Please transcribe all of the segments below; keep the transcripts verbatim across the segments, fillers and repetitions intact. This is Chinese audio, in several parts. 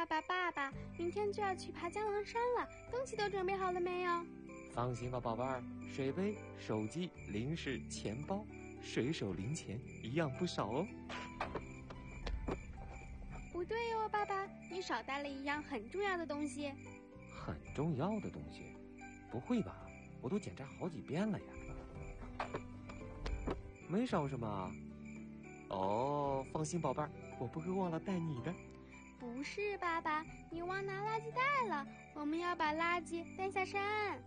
爸爸，爸爸，明天就要去爬江郎山了，东西都准备好了没有？ 放心吧，宝贝儿，水杯、手机、零食、钱包，随手零钱一样不少哦。 不对哦，爸爸，你少带了一样很重要的东西。 很重要的东西？不会吧？我都检查好几遍了呀。没少什么？哦，放心，宝贝儿，我不会忘了带你的。 不是，爸爸，你忘拿垃圾袋了，我们要把垃圾带下山。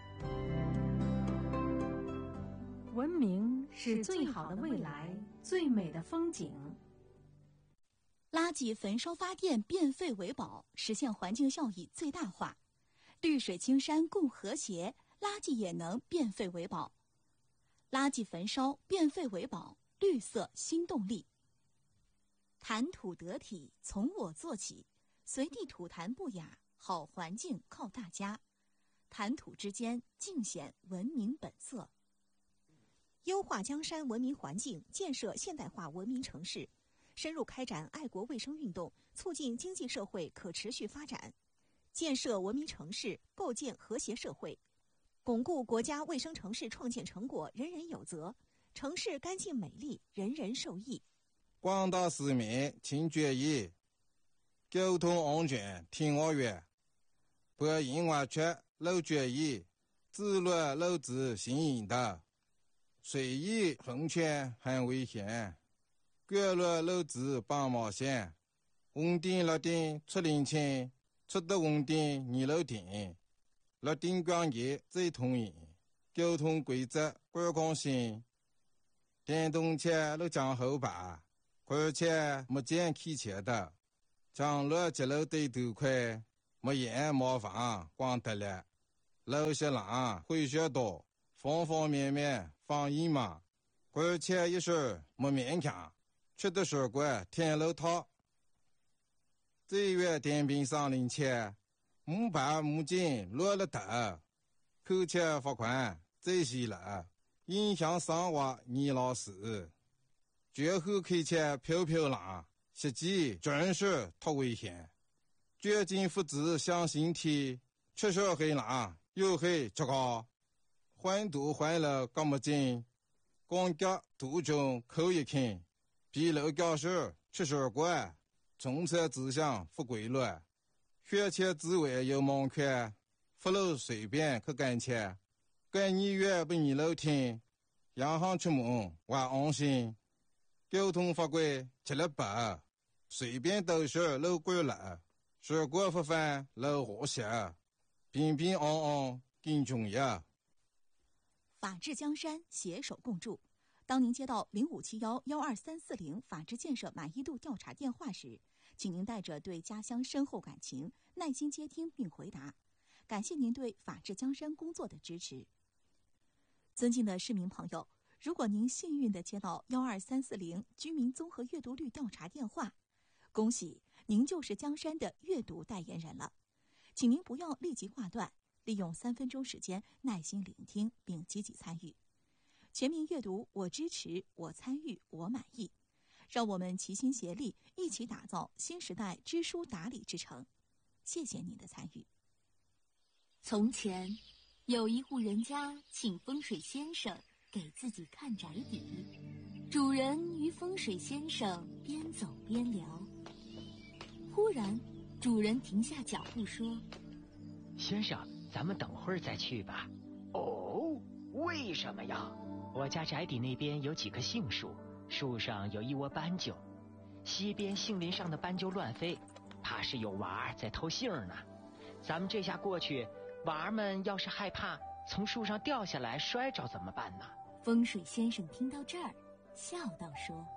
文明是最好的未来，最美的风景。 垃圾焚烧发电，变废为宝，实现环境效益最大化。绿水青山共和谐，垃圾也能变废为宝。垃圾焚烧，变废为宝，绿色新动力。谈吐得体，从我做起，随地吐痰不雅，好环境靠大家。谈吐之间，尽显文明本色。优化江山文明环境，建设现代化文明城市，深入开展爱国卫生运动，促进经济社会可持续发展，建设文明城市，构建和谐社会，巩固国家卫生城市创建成果人人有责，城市干净美丽，人人受益。 广大市民请注意，交通安全听我话，不因为缺漏注意，自乱漏子行引导，随意横穿很危险，干乱漏子帮忙线，红灯绿灯出领情，出得红灯你漏停，绿灯光节最统一，交通规则管控性，电动车都讲后排，而且没见开车的，将路节路对头快，没烟没房光得了，路些浪会学多，方方面面防疫嘛，而且一时没勉强，吃的水果天路套，这月电瓶上领钱，木牌木镜落了头，扣钱罚款这些了，影响生活你老师。绝后开车飘飘浪，实际真是太危险。绝境复制向心体，确实黑浪又黑这个，环堵环了干么紧，光脚途中口一看，比路教室吃水果，从车指向不规律，学车之外有门槛，不路随便去干车，干你越不你路听，洋行出门我安心。交通法规吃了白，随便都是路过了，水果不犯路和谐，平平安安更重要。 法治江山，携手共筑。当您接到零五七幺幺二三四零法治建设满意度调查电话时，请您带着对家乡深厚感情，耐心接听并回答。感谢您对法治江山工作的支持。尊敬的市民朋友，如果您幸运地接到幺二三四零居民综合阅读率调查电话，恭喜您就是江山的阅读代言人了。请您不要立即挂断，利用三分钟时间耐心聆听并积极参与。全民阅读，我支持，我参与，我满意。让我们齐心协力，一起打造新时代知书达理之城。谢谢您的参与。 从前，有一户人家请风水先生给自己看宅邸，主人与风水先生边走边聊。忽然，主人停下脚步说：“ 先生，咱们等会儿再去吧。”“哦，为什么呀？”“我家宅邸那边有几棵杏树，树上有一窝斑鸠，西边杏林上的斑鸠乱飞，怕是有娃在偷杏呢。咱们这下过去，娃们要是害怕从树上掉下来摔着怎么办呢？” 风水先生听到这儿，笑道说：“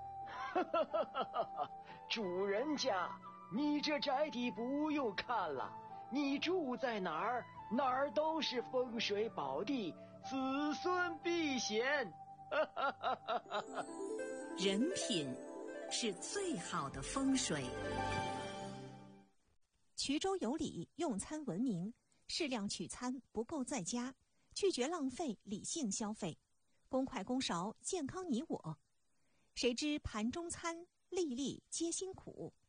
主人家，你这宅邸不用看了，你住在哪儿，哪儿都是风水宝地，子孙必显。” 人品是最好的风水。 衢州有礼，用餐文明，适量取餐，不够在家，拒绝浪费，理性消费。公筷公勺，健康你我。谁知盘中餐，粒粒皆辛苦。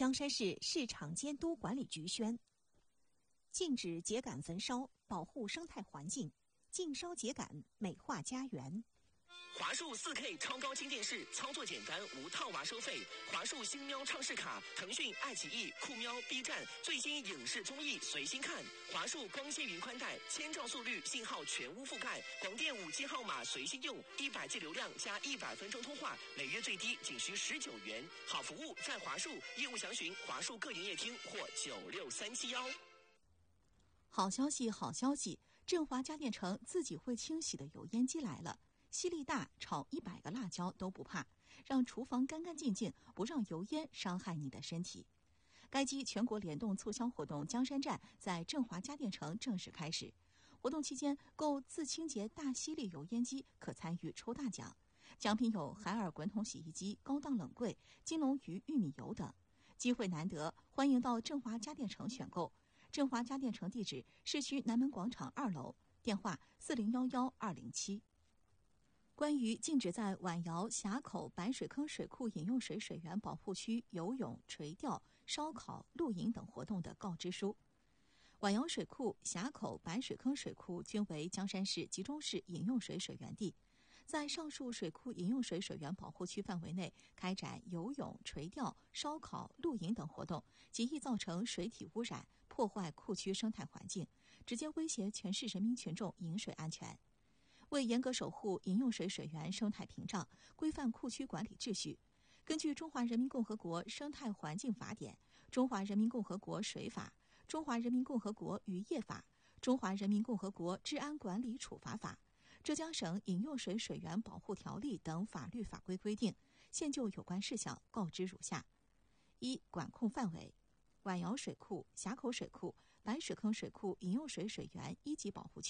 江山市市场监督管理局宣：禁止秸秆焚烧，保护生态环境，禁烧秸秆，美化家园。 华数 四K 超高清电视，操作简单，无套娃收费。华数星喵畅视卡，腾讯、爱奇艺、酷喵、B 站最新影视综艺随心看。华数光纤云宽带，千兆速率，信号全屋覆盖。广电五 G 号码随心用，一百 G 流量加一百分钟通话，每月最低仅需十九元。好服务在华数，业务详询华数各营业厅或九六三七幺。 好消息，好消息！振华家电城自己会清洗的油烟机来了。吸力大，炒一百个辣椒都不怕，让厨房干干净净，不让油烟伤害你的身体。该机全国联动促销活动江山站在振华家电城正式开始。活动期间，购自清洁大吸力油烟机可参与抽大奖，奖品有海尔滚筒洗衣机、高档冷柜、金龙鱼玉米油等。机会难得，欢迎到振华家电城选购。振华家电城地址：市区南门广场二楼，电话四零幺幺二零七。关于禁止在晚窑峡口白水坑水库饮用水水源保护区游泳、垂钓、烧烤、露营等活动的告知书。晚窑水库、峡口白水坑水库均为江山市集中式饮用水水源地，在上述水库饮用水水源保护区范围内开展游泳、垂钓、烧烤、露营等活动，极易造成水体污染，破坏库区生态环境，直接威胁全市人民群众饮水安全。为严格守护饮用水水源生态屏障，规范库区管理秩序，根据《中华人民共和国生态环境法典》、《中华人民共和国水法》、《中华人民共和国渔业法》、《中华人民共和国治安管理处罚法》、浙江省饮用水水源保护条例等法律法规规定，现就有关事项告知如下：一、管控范围：晚窑水库、峡口水库、白水坑水库饮用水水源一级保护区